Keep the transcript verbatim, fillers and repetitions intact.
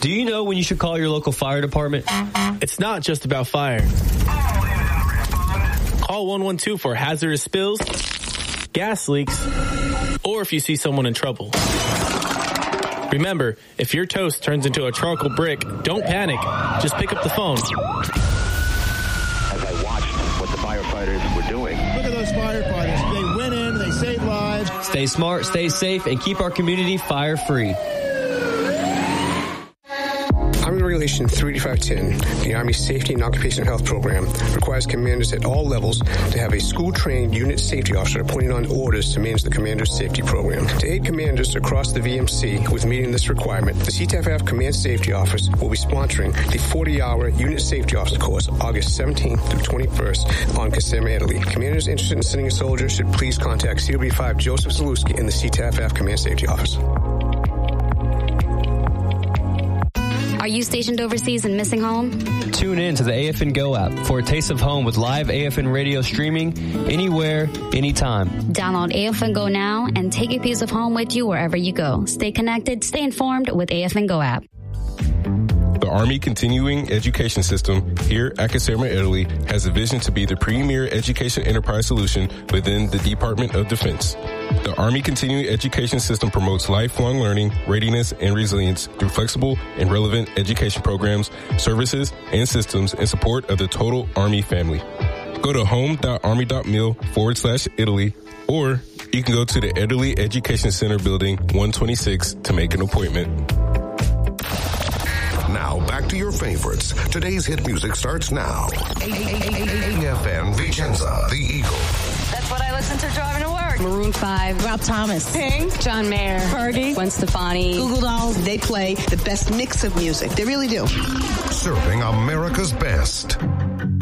Do you know when you should call your local fire department? It's not just about fire. Call one one two for hazardous spills, gas leaks, or if you see someone in trouble. Remember, if your toast turns into a charcoal brick, don't panic. Just pick up the phone. As I watched what the firefighters were doing. Look at those firefighters. They went in, they saved lives. Stay smart, stay safe, and keep our community fire-free. Army Regulation thirty-five ten, the Army Safety and Occupational Health Program, requires commanders at all levels to have a school-trained unit safety officer appointed on orders to manage the commander's safety program. To aid commanders across the V M C with meeting this requirement, the C T F F Command Safety Office will be sponsoring the forty-hour Unit Safety Officer course August seventeenth through twenty-first on Kissimmee, Italy. Commanders interested in sending a soldier should please contact C W five Joseph Zalewski in the C T F F Command Safety Office. Are you stationed overseas and missing home? Tune in to the A F N Go app for a taste of home with live A F N radio streaming anywhere, anytime. Download A F N Go now and take a piece of home with you wherever you go. Stay connected, stay informed with A F N Go app. The Army Continuing Education System here at Kissimmee, Italy has a vision to be the premier education enterprise solution within the Department of Defense. The Army Continuing Education System promotes lifelong learning, readiness, and resilience through flexible and relevant education programs, services, and systems in support of the total Army family. Go to home.army.mil forward slash Italy, or you can go to the Italy Education Center Building one twenty-six to make an appointment. Now, back to your favorites. Today's hit music starts now. A F N Vicenza, The Eagle. That's what I listen to driving to work. Maroon five, Rob Thomas, Pink, John Mayer, Fergie, Gwen Stefani, Google Dolls. They play the best mix of music. They really do. Serving America's best.